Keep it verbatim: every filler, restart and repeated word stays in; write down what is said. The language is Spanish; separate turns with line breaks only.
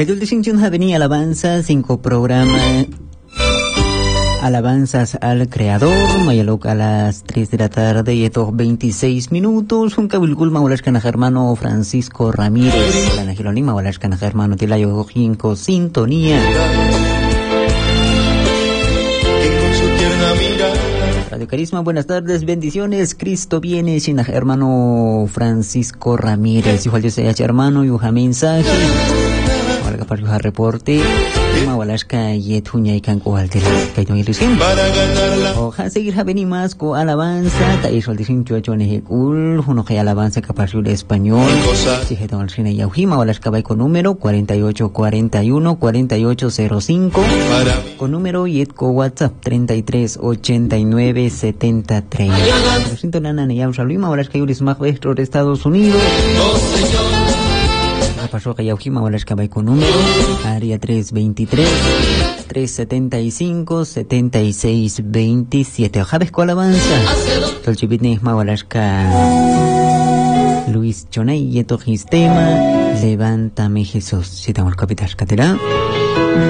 Kayul Dishinchun Haveni Alabanza, cinco programas. Alabanzas al Creador, Mayalok a las tres de la tarde y estos veintiséis minutos. Un cabilcul Maulashkan hermano Francisco Ramírez. La Najilonim Maulashkan hermano Tilayo Jinko Sintonía. Radio Carisma, buenas tardes, bendiciones. Cristo viene, sin hermano Francisco Ramírez. Hijo de Dios, hermano, yuja mensaje. Walga para yuja reporte. Ma walashka yet huña ikan ko altera. Kaito ilusión. Oja seguir haveni más ko alabanza. Ta isol disin chuacho nejekul. Huno que alabanza capazul español. Si je ton shine yaujima walashka vai con número cuarenta y ocho cuarenta y uno cuarenta y ocho cero cinco. Con número yet ko WhatsApp treinta y tres ochenta y nueve setenta treinta. Lo siento nana ne yausha luima walashka yuris más vuestro de Estados Unidos. Pasó que Yaujima Walashka vai con número área tres veintitrés tres setenta y cinco setenta y seis veintisiete. Ojaves con alabanza. Tolchipitne Isma Walashka Luis Chonay Yeto Gistema. Levántame Jesús. Si tengo el capital catedral.